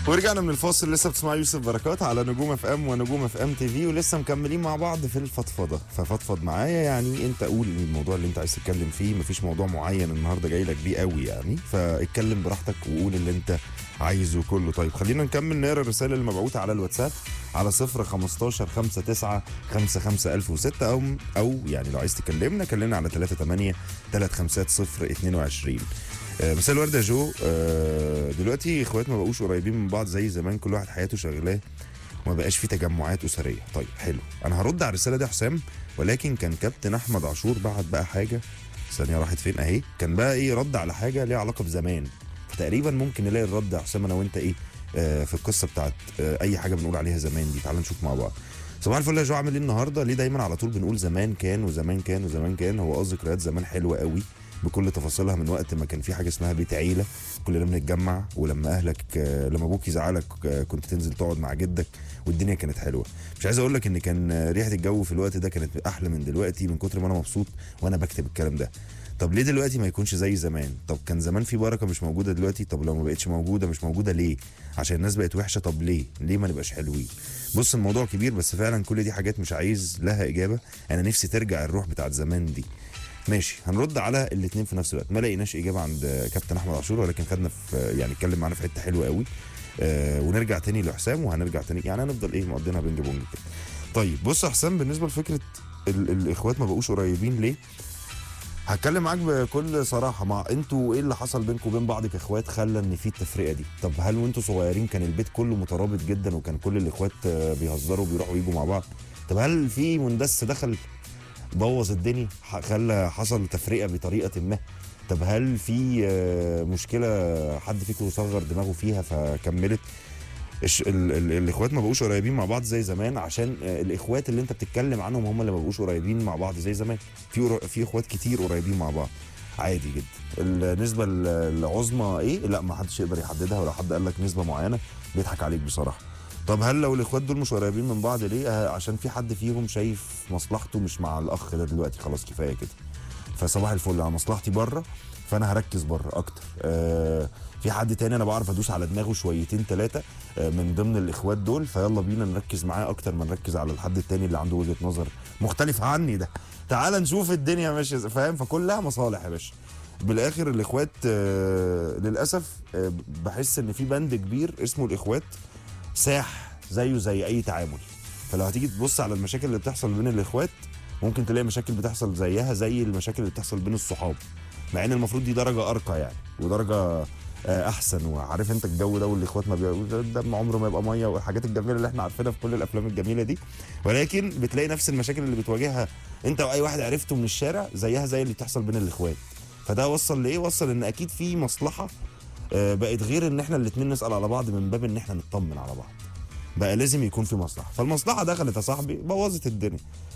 ورجعنا من الفاصل. لسه بتسمع يوسف بركات على نجوم اف ام ونجوم اف ام تي في، ولسه مكملين مع بعض في الفضفضه. ففضفض معايا يعني انت قول الموضوع اللي انت عايز تتكلم فيه، مفيش موضوع معين النهارده جاي لك بيه قوي يعني، فاتكلم براحتك وقول اللي انت عايزه كله. طيب خلينا نكمل نقرا الرسائل اللي مبعوثه على الواتساب على 015 59 55 1006 او يعني لو عايز تكلمنا كلمنا على 38 350 22. مساء الورد يا جو. دلوقتي اخوات ما بقوش قريبين من بعض زي زمان، كل واحد حياته شغلاه وما بقاش في تجمعات اسريه. طيب حلو، انا هرد على الرساله دي حسام، ولكن كان كابتن احمد عاشور بعت بقى حاجه ثانيه راحت فين اهي، كان بقى ايه رد على حاجه ليها علاقه بزمان، فتقريبا ممكن نلاقي الرد يا حسام انا وانت ايه في القصه بتاعت اي حاجه بنقول عليها زمان دي. تعال نشوف مع بعض. صباح الفل يا جو، عامل ايه النهارده؟ ليه دايما على طول بنقول زمان كان وزمان كان وزمان كان؟ هو ذكريات زمان حلوه قوي بكل تفاصيلها، من وقت ما كان في حاجه اسمها بيت عيله كلنا بنتجمع، ولما اهلك لما ابوك يزعلك كنت تنزل تقعد مع جدك والدنيا كانت حلوه. مش عايز اقول لك ان كان ريحه الجو في الوقت ده كانت احلى من دلوقتي، من كتر ما انا مبسوط وانا بكتب الكلام ده. طب ليه دلوقتي ما يكونش زي زمان؟ طب كان زمان في بركه مش موجوده دلوقتي؟ طب لو ما بقتش موجوده مش موجوده ليه؟ عشان الناس بقت وحشه؟ طب ليه ما نبقاش حلوين؟ بص الموضوع كبير، بس فعلا كل دي حاجات مش عايز لها اجابه. انا نفسي ترجع الروح بتاعت زمان دي. ماشي، هنرد على الاثنين في نفس الوقت. ما لقيناش اجابه عند كابتن احمد عاشور، ولكن خدنا في يعني اتكلم معانا في حته حلوه قوي. ونرجع تاني لحسام، وهنرجع تاني يعني هنفضل ايه مقضينا بينج بونج كده. طيب بص يا حسام، بالنسبه لفكره الاخوات ما بقوش قريبين ليه، هتكلم معاك بكل صراحه. مع انتوا ايه اللي حصل بينكم وبين بعض كاخوات خلى ان في التفرقه دي؟ طب هل وانتوا صغيرين كان البيت كله مترابط جدا وكان كل الاخوات بيهزروا وبيروحوا ويجوا مع بعض؟ طب هل في مندس دخل بوظ الدنيا حصل تفرقه بطريقه ما؟ طب هل في مشكله حد فيكم صغر دماغه فيها فكملت؟ الاخوات ما بقوش قريبين مع بعض زي زمان عشان الاخوات اللي انت بتتكلم عنهم هم اللي ما بقوش قريبين مع بعض زي زمان. في اخوات كتير قريبين مع بعض عادي جدا. النسبه العظمى ايه؟ لا ما حدش يقدر يحددها، ولو حد قال لك نسبه معينه بيضحك عليك بصراحه. طب هل لو الاخوات دول مش قريبين من بعض ليه؟ عشان في حد فيهم شايف مصلحته مش مع الاخ ده دلوقتي، خلاص كفايه كده. فصباح الفل، انا مصلحتي بره فانا هركز بره اكتر. في حد تاني انا بعرف ادوس على دماغه شويتين ثلاثه من ضمن الاخوات دول، فيلا بينا نركز معاه اكتر ما نركز على الحد التاني اللي عنده وجهه نظر مختلفه عني ده. تعال نشوف الدنيا ماشيه فاهم؟ فكلها مصالح يا باشا. بالاخر الاخوات للاسف بحس ان في بند كبير اسمه الاخوات ساح زيه زي اي تعامل. فلو هتيجي تبص على المشاكل اللي بتحصل بين الاخوات ممكن تلاقي مشاكل بتحصل زيها زي المشاكل اللي بتحصل بين الصحاب، مع ان المفروض دي درجه ارقى يعني ودرجه احسن. وعارف انت الجو ده، والاخوات ما بيقولوا الدم عمره ما يبقى ميه والحاجات الجميله اللي احنا عارفينها في كل الافلام الجميله دي، ولكن بتلاقي نفس المشاكل اللي بتواجهها انت واي واحد عرفته من الشارع زيها زي اللي بتحصل بين الاخوات. فده وصل لايه؟ وصل ان اكيد في مصلحه بقت غير ان احنا الاثنين نسال على بعض من باب ان احنا نطمن على بعض، بقى لازم يكون في مصلحه. فالمصلحه دخلت يا صاحبي بوظت الدنيا.